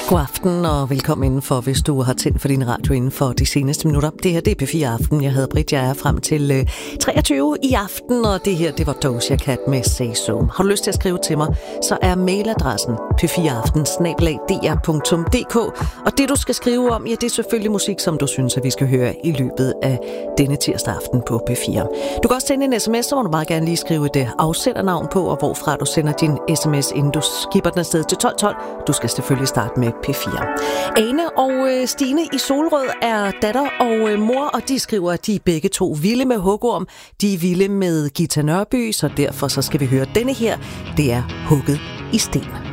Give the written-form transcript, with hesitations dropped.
God aften og velkommen indenfor, hvis du har tændt for din radio inden for de seneste minutter. Det her, det er P4 Aften. Jeg hedder Britt, jeg er frem til 23 i aften, og det her, det var Doja Cat med Say So. Har du lyst til at skrive til mig, så er mailadressen p4aften@dr.dk. Og det, du skal skrive om, ja, det er selvfølgelig musik, som du synes, at vi skal høre i løbet af denne tirsdag aften på P4. Du kan også sende en sms, så må du meget gerne lige skrive et afsendernavn på, og hvorfra du sender din sms, inden du skipper den afsted til 1212. Du skal selvfølgelig starte med P4. Ane og Stine i Solrød er datter og mor, og de skriver, at de er begge to vilde med hugorm. De er vilde med Gita Nørby, så derfor så skal vi høre denne her. Det er Hugget i sten.